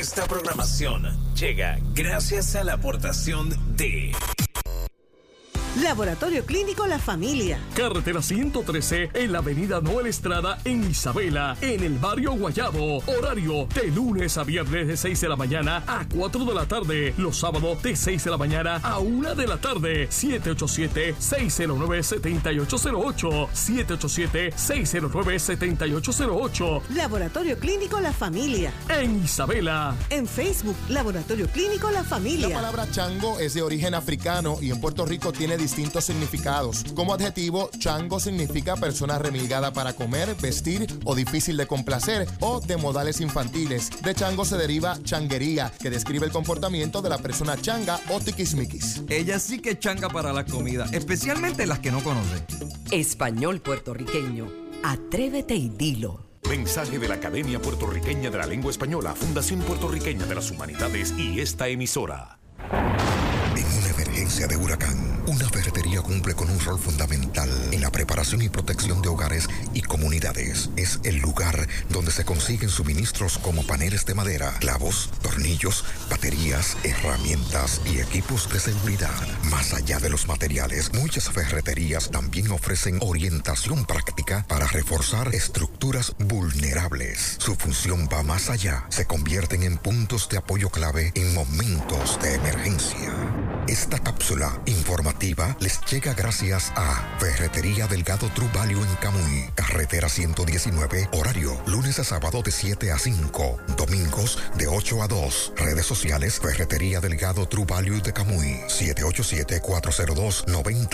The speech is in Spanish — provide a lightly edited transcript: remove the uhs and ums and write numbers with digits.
Esta programación llega gracias a la aportación de Laboratorio Clínico La Familia. Carretera 113 en la avenida Noel Estrada en Isabela, en el barrio Guayabo. Horario de lunes a viernes de 6 de la mañana a 4 de la tarde. Los sábados de 6 de la mañana a 1 de la tarde. 787-609-7808. 787-609-7808. Laboratorio Clínico La Familia. En Isabela. En Facebook, Laboratorio Clínico La Familia. La palabra chango es de origen africano y en Puerto Rico tiene distintos significados. Como adjetivo, chango significa persona remilgada para comer, vestir o difícil de complacer, o de modales infantiles. De chango se deriva changuería, que describe el comportamiento de la persona changa o tiquismiquis. Ella sí que changa para la comida, especialmente las que no conoce. Español puertorriqueño. Atrévete y dilo. Mensaje de la Academia Puertorriqueña de la Lengua Española, Fundación Puertorriqueña de las Humanidades y esta emisora. En una emergencia de huracán, una ferretería cumple con un rol fundamental en la preparación y protección de hogares y comunidades. Es el lugar donde se consiguen suministros como paneles de madera, clavos, tornillos, baterías, herramientas y equipos de seguridad. Más allá de los materiales, muchas ferreterías también ofrecen orientación práctica para reforzar estructuras vulnerables. Su función va más allá. Se convierten en puntos de apoyo clave en momentos de emergencia. Esta cápsula informativa les llega gracias a Ferretería Delgado True Value en Camuy, carretera 119, horario lunes a sábado de 7 a 5, domingos de 8 a 2. Redes sociales Ferretería Delgado True Value de Camuy, 787-402-90